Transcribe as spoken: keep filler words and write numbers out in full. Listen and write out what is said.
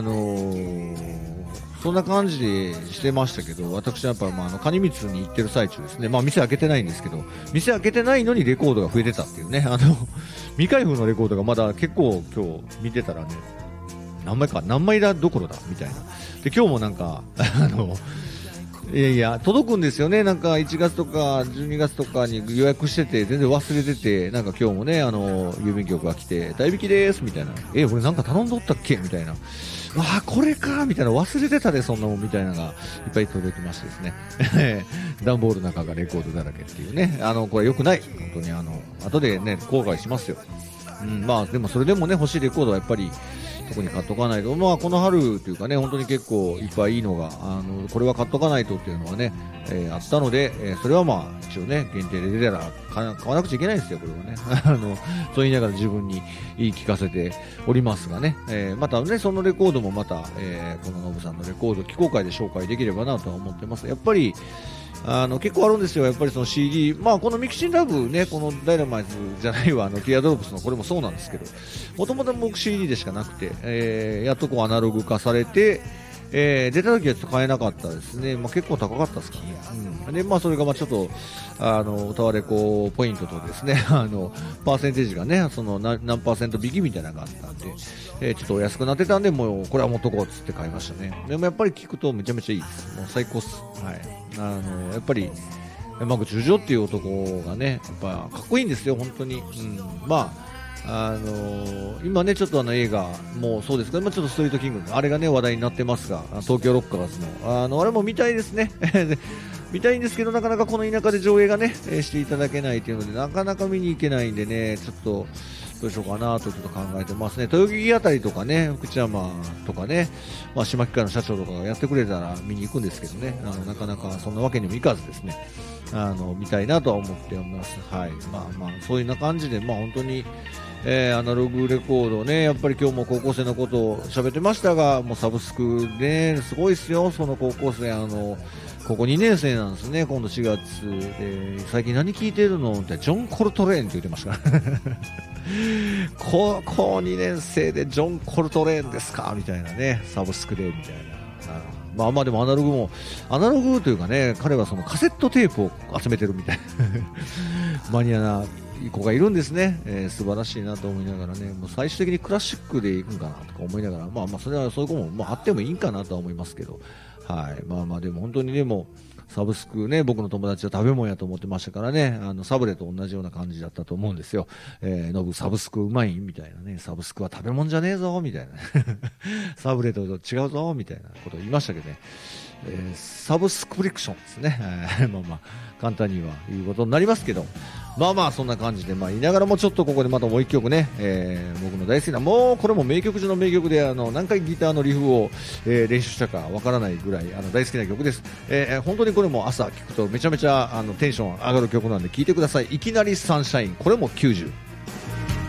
あのーそんな感じでしてましたけど、私はやっぱ、まあ、あの、カニミツに行ってる最中ですね。まあ、店開けてないんですけど、店開けてないのにレコードが増えてたっていうね。あの、未開封のレコードがまだ結構今日見てたらね、何枚か、何枚だどころだみたいな。で、今日もなんか、あの、いやいや、届くんですよね。なんかいちがつとかじゅうにがつとかに予約してて、全然忘れてて、なんか今日もね、あの、郵便局が来て、代引きですみたいな。え、俺なんか頼んどったっけみたいな。わあ、これかみたいな。忘れてたで、そんなもんみたいなのがいっぱい届きましてですね。段ボールの中がレコードだらけっていうね。あの、これ良くない。本当にあの、後でね、後悔しますよ。うん、まあ、でもそれでもね、欲しいレコードはやっぱり、特に買っとかないと、まあ、この春というかね、本当に結構いっぱいいいのが、あの、これは買っとかないとっていうのはね、えーあったので、えーそれはまあ、一応ね、限定で出たら買わ買わなくちゃいけないんですよ、これはね。あの、そう言いながら自分に言い聞かせておりますがね、えーまたね、そのレコードもまた、えーこのノブさんのレコード、非公開で紹介できればなとは思ってます。やっぱり、あの結構あるんですよ、やっぱりその シーディー、まあ、このミキシンラブね、このダイナマイズじゃないわ、あのティアドロップスのこれもそうなんですけど、もともと僕 シーディー でしかなくて、えーやっとこうアナログ化されて、えー出た時はちょっと買えなかったですね、まあ、結構高かったですからね、うん、でまあ、それがまあちょっとあのタワレコポイントとですねあのパーセンテージがねその何何パーセント引きみたいなのがあったんで、えーちょっとお安くなってたんで、もうこれは持っとこうっつって買いましたね。でもやっぱり聞くとめちゃめちゃいいです、もう最高っす。はい、あのやっぱり山口宇丈っていう男がね、やっぱかっこいいんですよ、本当に。うん、まあ、あのー今ね、ちょっとあの映画もそうですけど、今ちょっとストリートキング、あれがね、話題になってますが、東京ロッカーズの、あの、あれも見たいですね。で見たいんですけど、なかなかこの田舎で上映がね、えーしていただけないというので、なかなか見に行けないんでね、ちょっと、どうしようかなとちょっと考えてますね。豊木あたりとかね、福知山とかね、まあ、島木会の社長とかがやってくれたら見に行くんですけどね、あの、なかなかそんなわけにもいかずですね、あの、見たいなとは思っております。はい。まあまあ、そういうような感じで、まあ本当に、えーアナログレコードね、やっぱり今日も高校生のことを喋ってましたが、もうサブスクね、すごいですよ、その高校生、あの、ここにねん生なんですね、今度しがつで、最近何聞いてるのって、ジョン・コルトレーンって言ってましたから高校にねん生でジョン・コルトレーンですかみたいなね、サブスクでみたいな。あまあまあでもアナログも、アナログというかね、彼はそのカセットテープを集めてるみたいなマニアな子がいるんですね、えー素晴らしいなと思いながらね、もう最終的にクラシックでいくんかなとか思いながら、まあまあそれはそういう子も、まあ、あってもいいんかなとは思いますけど、はい、まあまあでも本当にでも、サブスクね、僕の友達は食べ物やと思ってましたからね、あの、サブレと同じような感じだったと思うんですよ。えー、ノブサブスクうまいみたいなね、サブスクは食べ物じゃねえぞ、みたいな。サブレと違うぞ、みたいなことを言いましたけどね。えーサブスクリプションですね。えーまあまあ、簡単には言うことになりますけど、まあまあ、そんな感じで、まあ言いながらもちょっとここでまたもう一曲ね、えー僕の大好きな、もうこれも名曲中の名曲で、あの、何回ギターのリフを、えー練習したかわからないぐらい、あの、大好きな曲です。えー本当にこれも朝聴くとめちゃめちゃ、あの、テンション上がる曲なんで聴いてください。いきなりサンシャイン、これもきゅうじゅう。